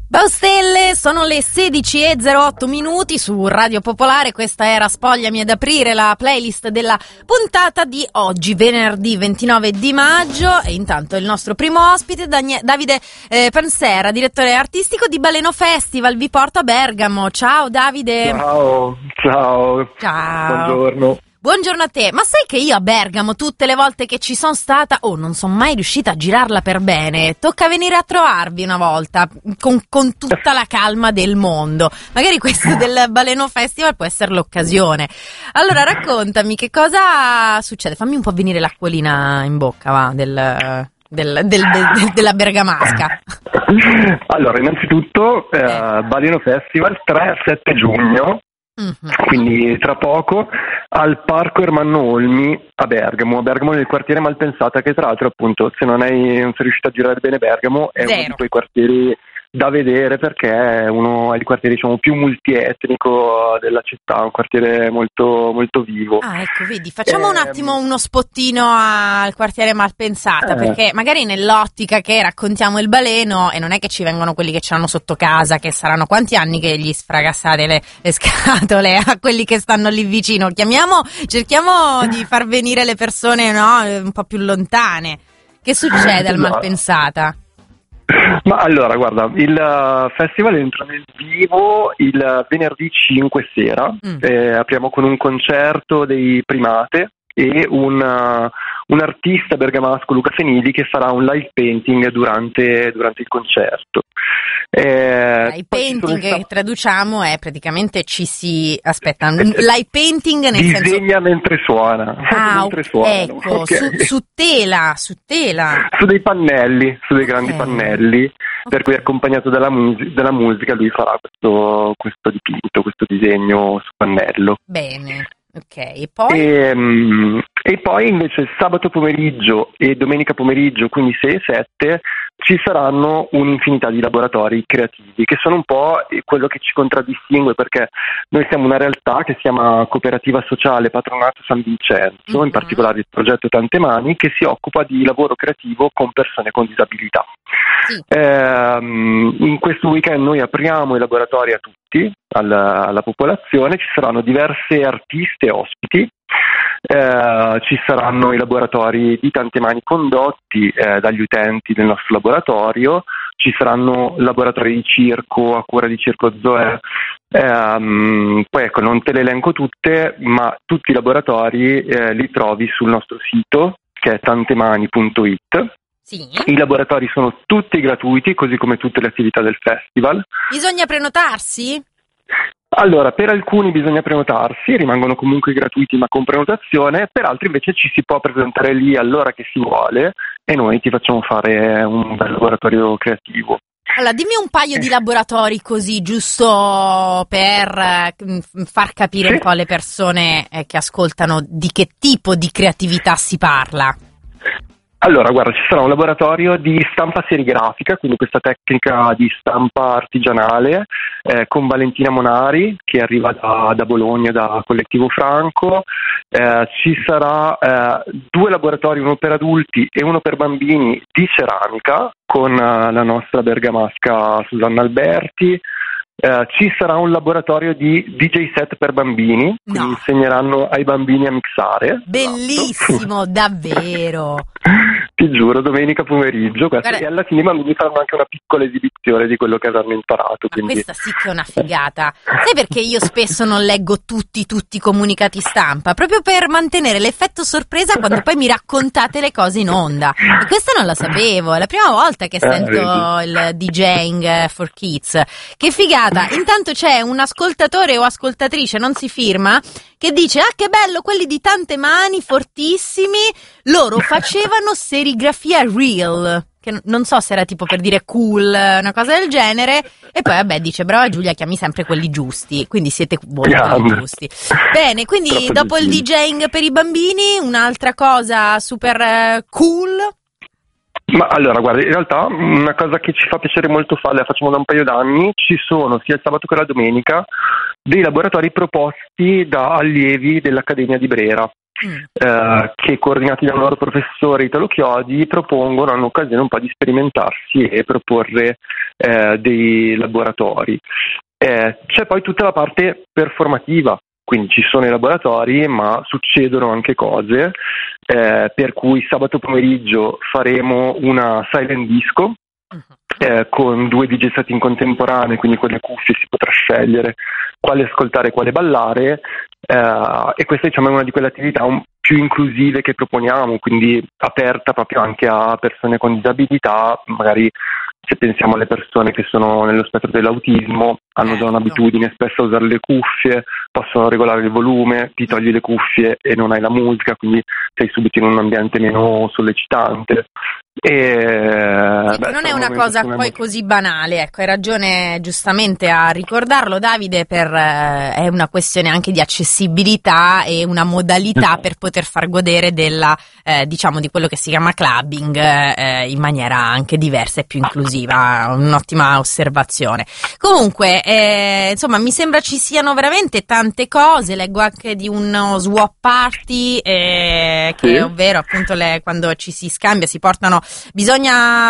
Baustelle, sono le 16:08 su Radio Popolare. Questa era Spogliami ad aprire la playlist della puntata di oggi, venerdì 29 di maggio. E intanto il nostro primo ospite, Davide Pansera, direttore artistico di Baleno Festival, vi porto a Bergamo. Ciao Davide. Ciao. Buongiorno. Buongiorno a te, ma sai che io a Bergamo tutte le volte che ci sono stata, non sono mai riuscita a girarla per bene, tocca venire a trovarvi una volta, con tutta la calma del mondo, magari questo del Baleno Festival può essere l'occasione. Allora raccontami che cosa succede, fammi un po' venire l'acquolina in bocca, va, della bergamasca. Allora, innanzitutto Baleno Festival 3-7 giugno. Quindi tra poco al Parco Ermanno Olmi a Bergamo nel quartiere Malpensata, che tra l'altro appunto non sei riuscito a girare bene Bergamo, è uno di quei quartieri da vedere perché è uno dei quartieri più multietnico della città, un quartiere molto molto vivo. Ah, ecco, vedi, facciamo un attimo uno spottino al quartiere Malpensata, perché magari nell'ottica che raccontiamo il baleno, e non è che ci vengono quelli che ce l'hanno sotto casa, che saranno quanti anni che gli sfragassate le scatole a quelli che stanno lì vicino, cerchiamo di far venire le persone, no, un po' più lontane. Che succede al Malpensata? Ma allora, guarda, il festival entra nel vivo il venerdì 5 sera, apriamo con un concerto dei Primate e un artista bergamasco, Luca Fenili, che farà un live painting durante il concerto. Live painting, che traduciamo, è praticamente live painting nel disegna senso... Disegna mentre suona. Ecco, okay. su tela. Su dei pannelli, su dei grandi pannelli, per cui accompagnato dalla musica lui farà questo dipinto, questo disegno su pannello. Bene. Ok, e poi? E poi invece sabato pomeriggio e domenica pomeriggio, quindi 6 e 7, ci saranno un'infinità di laboratori creativi, che sono un po' quello che ci contraddistingue, perché noi siamo una realtà che si chiama Cooperativa Sociale Patronato San Vincenzo, in particolare il progetto Tante Mani, che si occupa di lavoro creativo con persone con disabilità. Sì. In questo weekend noi apriamo i laboratori a tutti, alla popolazione, ci saranno diverse artiste ospiti, ci saranno i laboratori di Tante Mani condotti dagli utenti del nostro laboratorio, ci saranno laboratori di circo a cura di Circo Zoe, poi ecco, non te le elenco tutte, ma tutti i laboratori li trovi sul nostro sito, che è tantemani.it. Sì. I laboratori sono tutti gratuiti, così come tutte le attività del festival. Bisogna prenotarsi? Allora, per alcuni bisogna prenotarsi, rimangono comunque gratuiti ma con prenotazione, per altri invece ci si può presentare lì all'ora che si vuole e noi ti facciamo fare un bel laboratorio creativo. Allora, dimmi un paio di laboratori così, giusto per far capire un po' alle persone che ascoltano di che tipo di creatività si parla. Allora, guarda, ci sarà un laboratorio di stampa serigrafica, quindi questa tecnica di stampa artigianale, con Valentina Monari, che arriva da Bologna, da Collettivo Franco. Ci sarà 2 laboratori, uno per adulti e uno per bambini, di ceramica, con la nostra bergamasca Susanna Alberti. Ci sarà un laboratorio di DJ set per bambini, quindi insegneranno ai bambini a mixare. Bellissimo, esatto. Davvero! Ti giuro, domenica pomeriggio, e alla fine i bambini faranno anche una piccola esibizione di quello che avranno imparato. Quindi... questa sì che è una figata. Sai perché io spesso non leggo tutti i comunicati stampa? Proprio per mantenere l'effetto sorpresa quando poi mi raccontate le cose in onda. E questa non la sapevo, è la prima volta che sento il DJing for Kids. Che figata! Intanto c'è un ascoltatore o ascoltatrice, non si firma, che dice: ah, che bello, quelli di Tante Mani, fortissimi, loro facevano serigrafia real, che non so se era tipo per dire cool, una cosa del genere, e poi vabbè dice: brava Giulia, chiami sempre quelli giusti, quindi siete voi quelli giusti. Bene, quindi dopo il DJing per i bambini, un'altra cosa super cool? Ma allora, guarda, in realtà una cosa che ci fa piacere molto fare, la facciamo da un paio d'anni, ci sono sia il sabato che la domenica dei laboratori proposti da allievi dell'Accademia di Brera, che coordinati dal loro professore Italo Chiodi hanno occasione un po' di sperimentarsi e proporre dei laboratori. C'è poi tutta la parte performativa, quindi ci sono i laboratori ma succedono anche cose, per cui sabato pomeriggio faremo una silent disco con 2 DJ set in contemporanea, quindi con le cuffie si potrà scegliere quale ascoltare e quale ballare, e questa diciamo è una di quelle attività più inclusive che proponiamo, quindi aperta proprio anche a persone con disabilità. Magari se pensiamo alle persone che sono nello spettro dell'autismo, hanno già un'abitudine spesso a usare le cuffie, possono regolare il volume, ti togli le cuffie e non hai la musica, quindi sei subito in un ambiente meno sollecitante. Non è una cosa poi così banale, ecco, hai ragione giustamente a ricordarlo, Davide, è una questione anche di accessibilità e una modalità per poter far godere della diciamo di quello che si chiama clubbing in maniera anche diversa e più inclusiva. Un'ottima osservazione. Comunque insomma mi sembra ci siano veramente tante cose. Leggo anche di uno swap party che ovvero appunto quando ci si scambia si portano, bisogna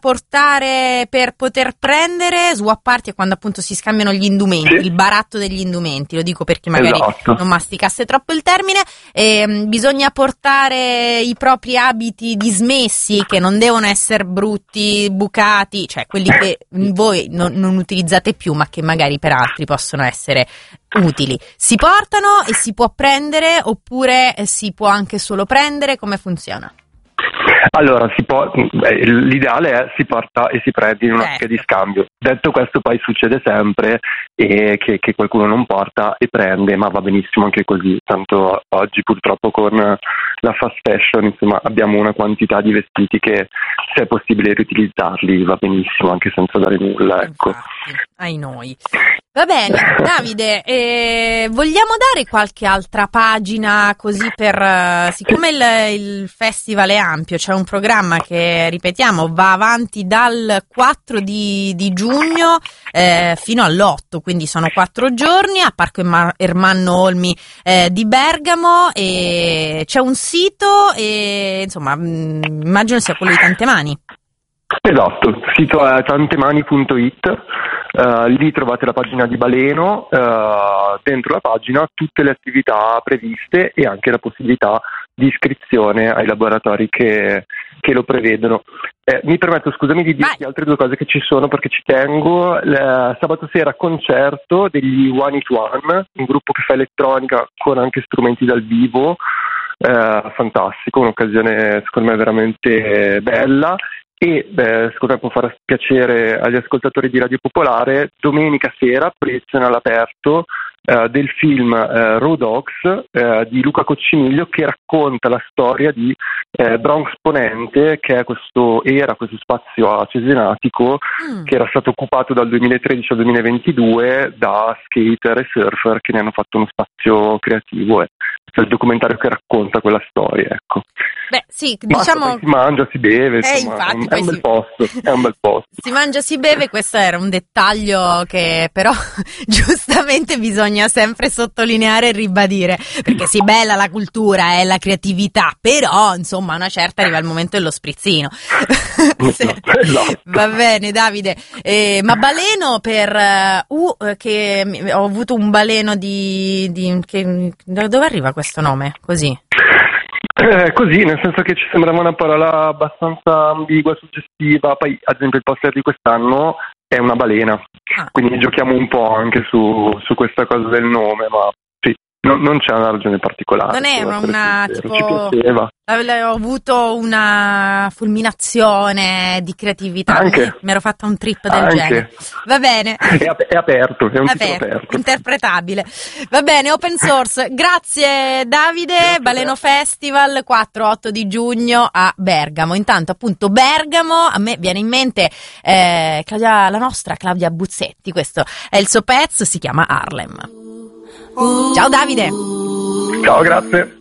portare per poter prendere. Swap party è quando appunto si scambiano gli indumenti, il baratto degli indumenti, lo dico per chi magari non masticasse troppo il termine. Bisogna portare i propri abiti dismessi, che non devono essere brutti, bucati, cioè quelli che voi non utilizzate più ma che magari per altri possono essere utili. Si portano e si può prendere oppure si può anche solo prendere? Come funziona? Allora, l'ideale è si porta e si prende in un'ottica di scambio. Detto questo, poi succede sempre che qualcuno non porta e prende, ma va benissimo anche così. Tanto oggi purtroppo con la fast fashion, insomma, abbiamo una quantità di vestiti che se è possibile riutilizzarli va benissimo anche senza dare nulla, ecco. Infatti, ai noi. Va bene, Davide, vogliamo dare qualche altra pagina così siccome il festival è ampio, c'è un programma che, ripetiamo, va avanti dal 4 di giugno fino all'8, quindi sono 4 giorni a Parco Ermanno Olmi di Bergamo, e c'è un sito e insomma immagino sia quello di Tantemani. Esatto, il sito è tantemani.it. Lì trovate la pagina di Baleno, dentro la pagina tutte le attività previste e anche la possibilità di iscrizione ai laboratori che lo prevedono. Mi permetto, scusami, di dirti altre 2 cose che ci sono perché ci tengo. Sabato sera concerto degli One It One, un gruppo che fa elettronica con anche strumenti dal vivo, fantastico, un'occasione secondo me veramente bella. E secondo me può far piacere agli ascoltatori di Radio Popolare. Domenica sera proiezione all'aperto del film Raw Dogs di Luca Coccimiglio, che racconta la storia di Bronx Ponente, che è questo spazio a Cesenatico che era stato occupato dal 2013 al 2022 da skater e surfer che ne hanno fatto uno spazio creativo. È il documentario che racconta quella storia, ecco. Beh, sì, diciamo. Si mangia, si beve, insomma, infatti, è un bel posto. Si mangia, si beve, questo era un dettaglio che però giustamente bisogna sempre sottolineare e ribadire, perché sì, bella la cultura e la creatività, però insomma una certa arriva il momento dello sprizzino. Esatto. Va bene, Davide, ma baleno che ho avuto un baleno dove arriva questo nome? Così. Così, nel senso che ci sembrava una parola abbastanza ambigua, suggestiva. Poi, ad esempio, il poster di quest'anno è una balena, quindi giochiamo un po' anche su questa cosa del nome, ma sì, non c'è una ragione particolare. Non è una ci tipo. piaceva. Ho avuto una fulminazione di creatività, mi ero fatta un trip del genere. Va bene. È aperto, è un titolo aperto. Interpretabile. Va bene, open source. Grazie Davide, grazie. Baleno Festival 4-8 di giugno a Bergamo. Intanto appunto Bergamo, a me viene in mente la nostra Claudia Buzzetti, questo è il suo pezzo, si chiama Harlem. Ciao Davide. Ciao, grazie.